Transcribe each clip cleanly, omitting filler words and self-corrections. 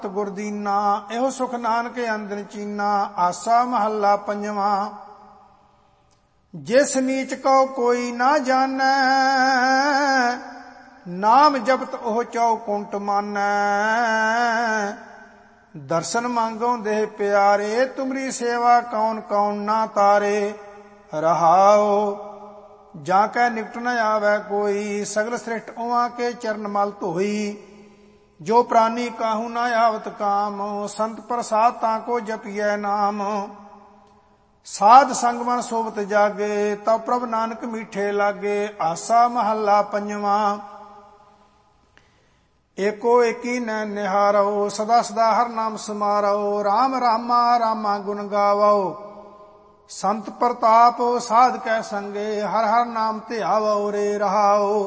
ਗੁਰ ਦੀਨਾ। ਇਹੋ ਸੁਖ ਨਾਨਕ ਅੰਦਰ ਚੀਨਾ। ਆਸਾ ਮਹੱਲਾ ਪੰਜਵਾਂ। ਜਿਸ ਨੀਚ ਕਉ ਕੋਈ ਨਾ ਜਾਣੈ, ਨਾਮ ਜਪਤ ਉਹ ਚੌਕੁੰਟ ਮਾਨੈ। ਦਰਸ਼ਨ ਮੰਗੋ ਦੇਹ ਪਿਆਰੇ, ਤੁਮਰੀ ਸੇਵਾ ਕੌਣ ਕੌਣ ਨਾ ਤਾਰੇ। ਰਹਾਉ ਜਾਂ ਕੈ ਨਿਕਟ ਨ ਆਵੈ ਕੋਈ, ਸਗਲ ਸ੍ਰਿਸ਼ਟ ਉਹਾਂ ਕੇ ਚਰਨ ਮਲ ਧੋਈ। ਜੋ ਪ੍ਰਾਨੀ ਕਾਹੂ ਨਾ ਆਵਤ ਕਾਮ, ਸੰਤ ਪ੍ਰਸਾਦ ਤਾਂ ਕੋ ਜਪੀਐ ਨਾਮ। ਸਾਧ ਸੰਗ ਮਨ ਸੋਵਤ ਜਾਗੇ, ਤਉ ਪ੍ਰਭ ਨਾਨਕ ਮੀਠੇ ਲਾਗੇ। ਆਸਾ ਮਹੱਲਾ ਪੰਜਵਾਂ। ਏਕੋ ਏਕੀ ਨੈਣ ਨਿਹਾਰਉ, ਸਦਾ ਸਦਾ ਹਰ ਨਾਮ ਸਮਾਰਉ। ਰਾਮ ਰਾਮਾ ਰਾਮਾ ਗੁਣ ਗਾਵਉ, ਸੰਤ ਪ੍ਰਤਾਪ ਸਾਧ ਕੈ ਸੰਗੇ। ਹਰ ਹਰ ਨਾਮ ਧਿਆਵਉ ਰੇ। ਰਹਾਉ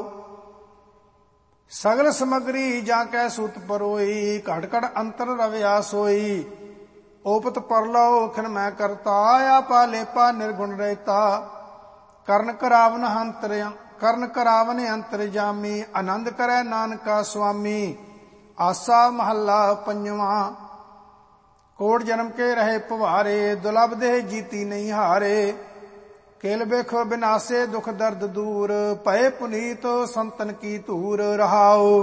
ਸਗਲ ਸਮਗਰੀ ਜਾਂ ਕੈ ਸੂਤ ਪਰੋਈ, ਘਟ ਘਟ ਅੰਤਰ ਰਵਿਆ ਸੋਈ। ਓਪਤ ਪਰਲਉ ਖਿਨ ਮੈਂ ਕਰਤਾ, ਆਪਾ ਲੇਪਾ ਨਿਰਗੁਣ ਰਹਿਤਾ। ਕਰਨ ਕਰਾਵਨ ਅੰਤਰ ਜਾਮੀ, ਆਨੰਦ ਕਰੈ ਨਾਨਕਾ ਸੁਆਮੀ। ਆਸਾ ਮਹੱਲਾ ਪੰਜਵਾਂ। ਕੋਟ ਜਨਮ ਕੇ ਰਹੇ ਭਵਾਰੇ, ਦੁਲਭ ਦੇਹ ਜੀਤੀ ਨਹੀਂ ਹਾਰੇ। ਕੇਲ ਬਿਖ ਬਿਨਾਸੇ ਦੁਖ ਦਰਦ ਦੂਰ, ਭਏ ਪੁਨੀਤ ਸੰਤਨ ਕੀ ਧੂਰ। ਰਹਾਉ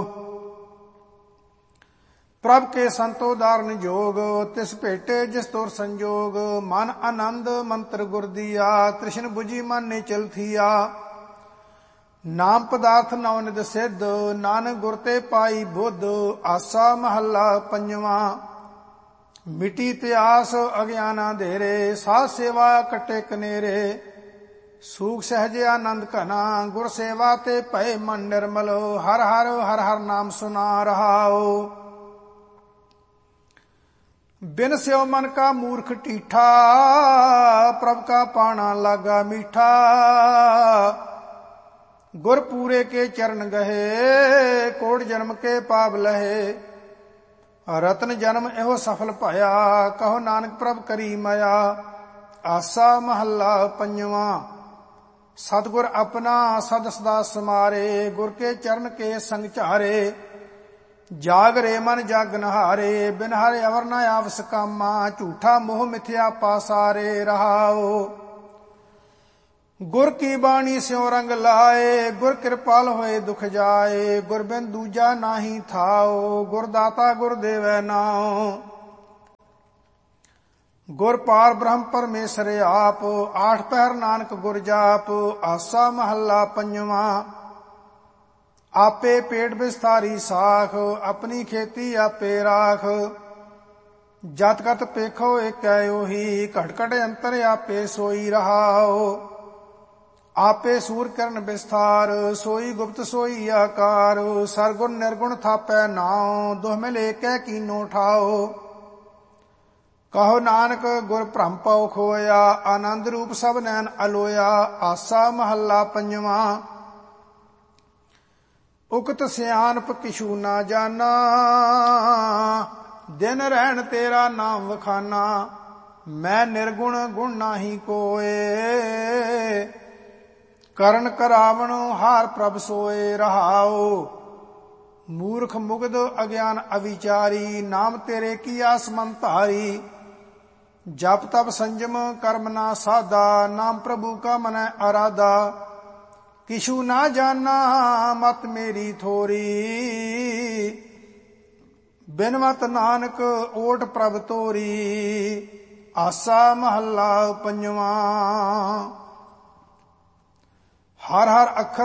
ਪ੍ਰਭ ਕੇ ਸੰਤੋ ਧਾਰਨ ਜੋਗ, ਤਿਸ ਭੇਟੇ ਜਿਸ ਤੁਰ ਸੰਜੋਗ। ਮਨ ਆਨੰਦ ਮੰਤਰ ਗੁਰ ਦੀਆ, ਤ੍ਰਿਸ਼ਨ 부ਜੀ ਮਨ ਨੇ ਚਲਥੀਆ। ਨਾਮ ਪਦਾਰਥ ਨਉ ਨਿਧ ਸਿੱਧ, ਨਾਨਕ ਗੁਰ ਤੇ ਪਾਈ ਬੁੱਧ। ਆਸਾ ਮਹੱਲਾ ਪੰਜਵਾਂ। ਮਿਟੀ ਤਿਆਸ ਅਗਿਆਨ ਅੰਧੇਰੇ, ਸਾਧ ਸੇਵਾ ਕੱਟੇ ਕਨੇਰੇ। ਸੂਖ ਸਹਿਜ ਆਨੰਦ ਘਨਾ, ਗੁਰ ਸੇਵਾ ਤੇ ਭਏ ਮਨ ਨਿਰਮਲ। ਹਰ ਹਰ ਹਰ ਹਰ ਨਾਮ ਸੁਨਾ। ਰਹਾਉ ਬਿਨ ਸਿਓ ਮਨ ਕਾ ਮੂਰਖ ਢੀਠਾ, ਪ੍ਰਭ ਕਾ ਪਾਣਾ ਲਾਗਾ ਮੀਠਾ। ਗੁਰ ਪੂਰੇ ਕੇ ਚਰਨ ਗਹੇ, ਕੋਟ ਜਨਮ ਕੇ ਪਾਪ ਲਹੇ। ਰਤਨ ਜਨਮ ਇਹੋ ਸਫਲ ਭਇਆ, ਕਹੋ ਨਾਨਕ ਪ੍ਰਭ ਕਰੀ ਮਾਇਆ। ਆਸਾ ਮਹੱਲਾ ਪੰਜਵਾਂ। ਸਤਿਗੁਰ ਆਪਣਾ ਸਦ ਸਦਾ ਸਮਾਰੇ, ਗੁਰ ਕੇ ਚਰਨ ਕੇ ਸੰਗ ਝਾਰੇ। ਜਾਗ ਰੇ ਮਨ ਜਗ ਨਹਾਰੇ, ਬਿਨ ਹਰਿ ਅਵਰ ਨ ਆਵਸ ਕਾਮਾ। ਝੂਠਾ ਮੋਹ ਮਿਥਿਆ ਪਾਸਾਰੇ। ਰਹਾਉ ਗੁਰ ਕੀ ਬਾਣੀ ਸਿਉ ਰੰਗ ਲਾਏ, ਗੁਰ ਕਿਰਪਾਲ ਹੋਏ ਦੁਖ ਜਾਏ। ਗੁਰ ਬਿਨ ਦੂਜਾ ਨਾਹੀ ਥਾਉ, ਗੁਰ ਦਾਤਾ ਗੁਰ ਦੇਵੈ ਨਾਉ। ਗੁਰ ਪਾਰ ਬ੍ਰਹਮ ਪਰਮੇਸ਼ਰ ਆਪ, ਆਠ ਪਹਿਰ ਨਾਨਕ ਗੁਰ ਜਾਪ। ਆਸਾ ਮਹੱਲਾ ਪੰਜਵਾਂ। ਆਪੇ ਪੇਟ ਵਿਸਥਾਰੀ ਸਾਖ, ਆਪਣੀ ਖੇਤੀ ਆਪੇ ਰਾਖ। ਜਤ ਕਤ ਪੇਖੋ ਏਕੈ ਉਹੀ, ਘਟ ਘਟ ਅੰਤਰ ਆਪੇ ਸੋਈ। ਰਹਾਉ ਆਪੇ ਸੂਰ ਕਰਨ ਵਿਸਥਾਰ, ਸੋਈ ਗੁਪਤ ਸੋਈ ਆਕਾਰ। ਸਰਗੁਣ ਨਿਰਗੁਣ ਥਾਪੈ ਨਾਉ, ਦੁਹ ਮਿਲ ਏਕੈ ਕੀਨੋ ਠਾਉ। ਕਹੋ ਨਾਨਕ ਗੁਰ ਭ੍ਰਮ ਪਉ ਖੋਇਆ, ਆਨੰਦ ਰੂਪ ਸਭ ਨੈਣ ਅਲੋਇਆ। ਆਸਾ ਮਹੱਲਾ ਪੰਜਵਾਂ। ਉਕਤ ਸਿਆਣਪ ਕਿਛੂ ਨਾ ਜਾਨਾ, ਦਿਨ ਰਹਿਣ ਤੇਰਾ ਨਾਮ ਵਖਾਨਾ। ਮੈਂ ਨਿਰਗੁਣ ਗੁਣ ਨਾਹੀ ਕੋਏ, ਕਰਨ ਕਰਾਵਣ ਹਾਰ ਪ੍ਰਭ ਸੋਏ। ਰਹਾਉ ਮੂਰਖ ਮੁਗਧ ਅਗਿਆਨ ਅਵਿਚਾਰੀ, ਨਾਮ ਤੇਰੇ ਕੀ ਆਸ ਮਨ ਧਾਰੀ। ਜਪ ਤਪ ਸੰਜਮ ਕਰਮ ਨਾ ਸਾਧਾ, ਨਾਮ ਪ੍ਰਭੂ ਕਾ ਮਨੈ ਅਰਾਧਾ। ਕਿਛੂ ਨਾ ਜਾਨਾ ਮਤ ਮੇਰੀ ਥੋਰੀ, ਬਿਨ ਮਤ ਨਾਨਕ ਓਟ ਪ੍ਰਭ ਤੋਰੀ। ਆਸਾ ਮਹੱਲਾ ਪੰਜਵਾਂ। ਹਰ ਹਰ ਅੱਖਰ